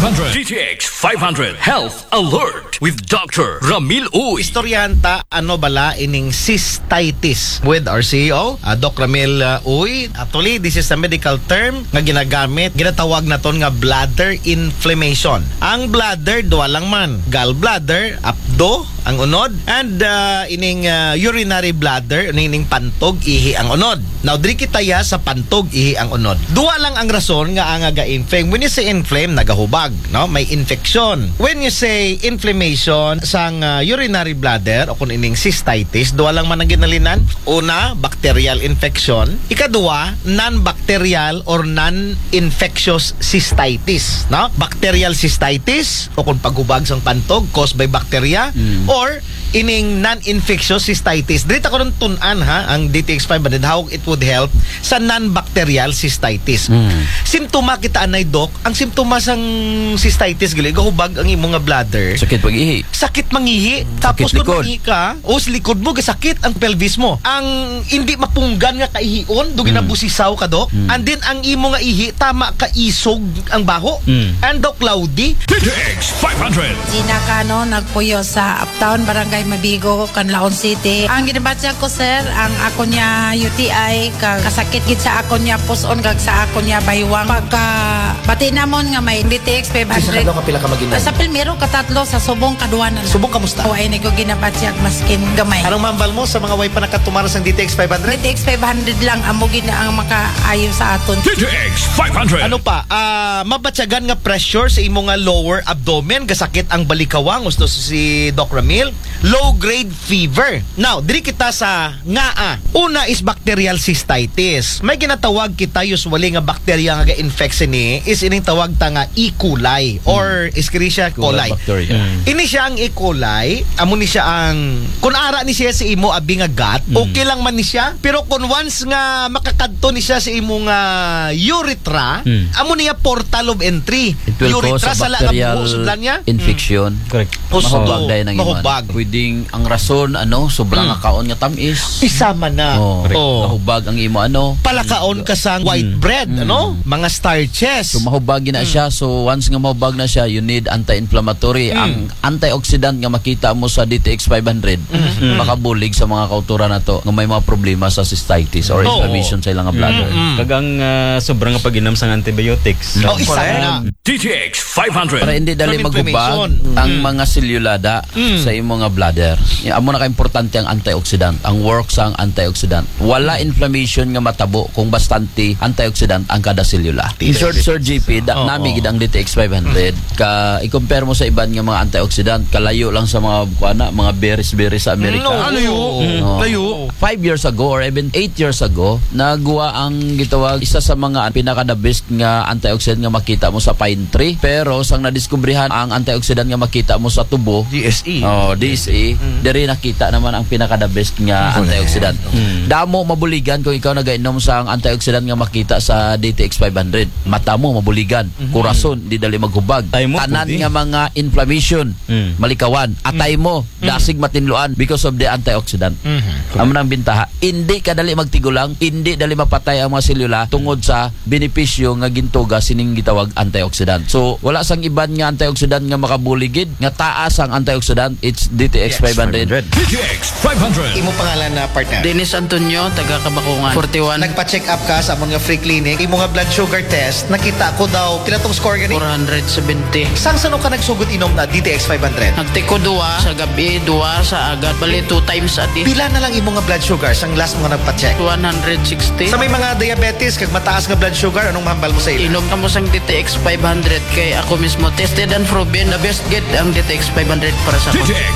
500. DTX 500 Health Alert with Dr. Ramil Uy. Istoryanta ano bala ining cystitis with our CEO, Doc Ramil Uy. Actually, this is a medical term nga ginagamit, ginatawag naton nga bladder inflammation. Ang bladder duwa lang man, gallbladder, apdo ang unod, and ining urinary bladder, ining pantog ihi ang unod. Now diri kita ya sa pantog ihi ang unod. Duwa lang ang rason nga ang ga-inflame. When you say inflame, nagahubag, no? May infection. When you say inflammation sang urinary bladder o kung ining cystitis, duwa lang man ang ginalinan. Una, bacterial infection. Ikadua, non-bacterial or non-infectious cystitis, no? Bacterial cystitis o kung paghubag sang pantog caused by bacteria or ining non-infectious cystitis. Dito ko rin tunan ang DTX 500 how it would help sa non-bacterial cystitis. Simptoma kita anay Doc, ang simptoma sang cystitis gali gahubag ang imong nga bladder. Sakit pag-ihi. Sakit mangihi. Tapos kung mangihi ka, o sa likod mo gasakit ang pelvis mo. Ang hindi mapunggan nga kaihion, dugi na busisaw ka Doc. And then ang imo nga ihi tama ka isog ang baho. And Doc cloudy. DTX 500. Gina Cano, nagpuyo sa Uptown, Barangay Mabigo, Canlaon City. Ang ginabatya ko, sir, ang ako niya UTI, kasakit gid sa ako niya puson, kag sa ako niya baywang. Pagka pati namon nga may DTX 500. Sa kapila ka maginan? Sa Pilmero, katatlo, sa Subong, kaduanan. Subong kamusta? O, ay ko ginabatya maskin gamay. Anong mambal mo sa mga way pa nakatumaras ng DTX 500? DTX 500 lang, amo gid ang makaayo sa aton. DTX 500. Ano pa? Mabatyagan nga pressure sa imo nga lower abdomen, gasakit ang balikawang, gusto si Doc Ramil. Low grade fever. Now, diri kita sa ngaa. Una is bacterial cystitis. May ginatawag kita usually nga bacteria nga ga-infect ni is ining tawag ta nga E. coli or Escherichia coli. Ini siya ang E. coli, amo ni siya ang kun ara ni siya sa imo abi nga gut, okay lang man ni siya. Pero kun once nga makakadto ni siya sa imo nga urethra, amo niya portal of entry. It will Urethra cause sa a bacterial Mm. infection. Correct. Mahubag dahil ng Mahubag. iman. Pwedeng ang rason, sobrang kaon nga tamis. Isama na. Mahubag ang imo, Palakaon ka sa white bread, mga starches. So mahubag na siya. So once nga mahubag na siya, you need anti-inflammatory. Ang antioxidant nga makita mo sa DTX 500, makabulig sa mga kauturan na to nga may mga problema sa cystitis or inflammation sa ilang bladder. Kagang sobrang pag-inom sang antibiotics. Isa na. DTX 500. Para hindi dali From maghubag inflammation. ang mga selulada sa imong nga bladder. Amo na ka-importante ang antioxidant, ang work sa antioxidant. Wala inflammation nga matabo kung bastante antioxidant ang kada selula. In short, Sir GP, nami gid ang DTX 500 ka i-compare mo sa iban nga mga antioxidant, kalayo lang sa mga berries sa Amerika. Layo. 5 years ago or even 8 years ago, nagawa ang gitawag isa sa mga pinaka-the best nga antioxidant nga makita mo sa pine tree. Pero sang nadiskubrihan ang antioxidant nga makita mo sa tubo, DSE. DSE, diri nakita naman ang pinaka-the best nga antioxidant. Damo mabuligan kung ikaw nagainom sa antioxidant nga makita sa DTX 500. Mata mo mabuligan, kurason di dali maghubag. Tanan nga mga inflammation, malikawan, atay mo dasig matinluan because of the antioxidant. Amo nang bintaha, hindi ka dali magtigulang, hindi dali mapatay ang mga selula tungod sa benepisyo nga gintuga sining gitawag antioxidant. So wala sang iban nga antioxidant nga makabuligid, nga taas ang antioxidant, it's DTX 500. DTX 500. Imo pangalan na partner? Dennis Antonio, taga Kabakungan. 41. Nagpa-check up ka sa among nga free clinic, imo nga blood sugar test, nakita ko daw pila tong score gani? 470. Sang sano ka nagsugod inom na DTX 500? Nagtiko 2 sa gabi, 2 sa agad. Bali 2 times a day. Pila na lang imo nga blood sugar sang last mo nga nagpa-check? 160. Sa may mga diabetes kag mataas nga blood sugar, anong mahambal mo sa ila? Inom ka mo sang DTX 500 kay ako mismo tested and proven the best get ang DTX 500 para sa DTX